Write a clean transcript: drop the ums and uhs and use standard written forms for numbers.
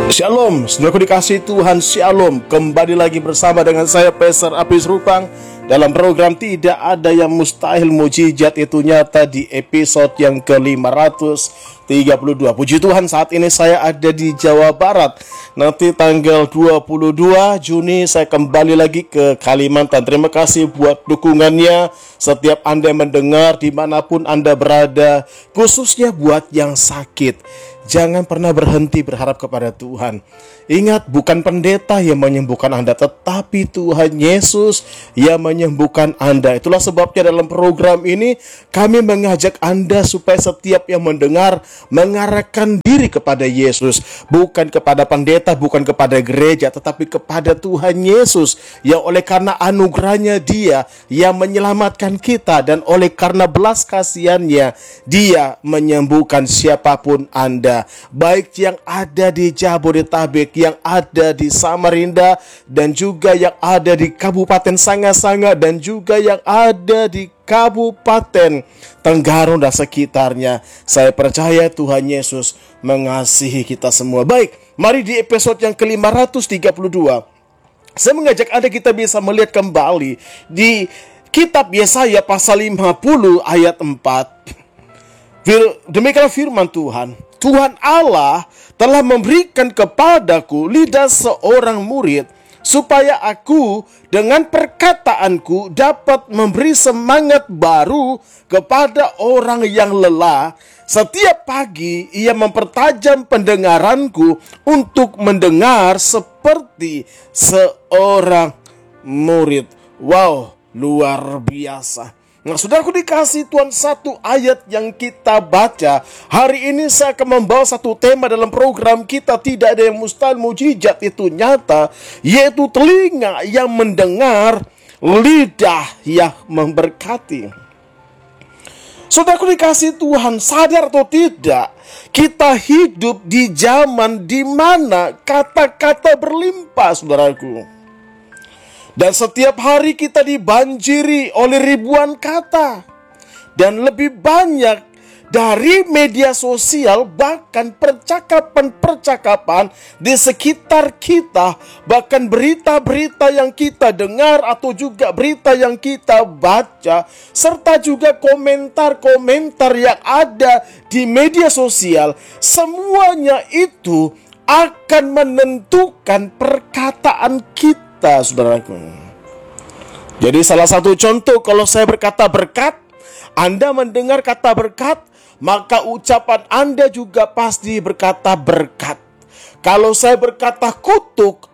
Shalom, saudaraku dikasihi Tuhan, Shalom. Kembali lagi bersama dengan saya Pastor Apis Rupang dalam program Tidak Ada Yang Mustahil, Mujizat Itu Nyata di episode yang ke-532. Puji Tuhan, saat ini saya ada di Jawa Barat. Nanti tanggal 22 Juni saya kembali lagi ke Kalimantan. Terima kasih buat dukungannya. Setiap Anda mendengar dimanapun Anda berada, khususnya buat yang sakit, jangan pernah berhenti berharap kepada Tuhan. Ingat, bukan pendeta yang menyembuhkan Anda, tetapi Tuhan Yesus yang menyembuhkan Anda. Itulah sebabnya dalam program ini kami mengajak Anda supaya setiap yang mendengar mengarahkan diri kepada Yesus. Bukan kepada pendeta, bukan kepada gereja, tetapi kepada Tuhan Yesus, yang oleh karena anugerahnya Dia yang menyelamatkan kita, dan oleh karena belas kasihannya Dia menyembuhkan siapapun Anda, baik yang ada di Jabodetabek, yang ada di Samarinda, dan juga yang ada di Kabupaten Sanga-Sanga, dan juga yang ada di Kabupaten Tenggarong dan sekitarnya. Saya percaya Tuhan Yesus mengasihi kita semua. Baik, mari di episode yang ke-532 saya mengajak Anda kita bisa melihat kembali di kitab Yesaya pasal 50 ayat 4. Demikian firman Tuhan. Tuhan Allah telah memberikan kepadaku lidah seorang murid, supaya aku dengan perkataanku dapat memberi semangat baru kepada orang yang lelah. Setiap pagi ia mempertajam pendengaranku untuk mendengar seperti seorang murid. Wow, luar biasa. Nah, saudaraku dikasih Tuhan, satu ayat yang kita baca hari ini, saya akan membawa satu tema dalam program kita Tidak Ada Yang Mustahil, Mujizat Itu Nyata, yaitu telinga yang mendengar, lidah yang memberkati. Saudaraku dikasih Tuhan, sadar atau tidak, kita hidup di zaman di mana kata-kata berlimpah, saudaraku. Dan setiap hari kita dibanjiri oleh ribuan kata, dan lebih banyak dari media sosial, bahkan percakapan-percakapan di sekitar kita, bahkan berita-berita yang kita dengar atau juga berita yang kita baca, serta juga komentar-komentar yang ada di media sosial. Semuanya itu akan menentukan perkataan kita, saudaraku. Jadi salah satu contoh, kalau saya berkata berkat, Anda mendengar kata berkat, maka ucapan Anda juga pasti berkata berkat. Kalau saya berkata kutuk,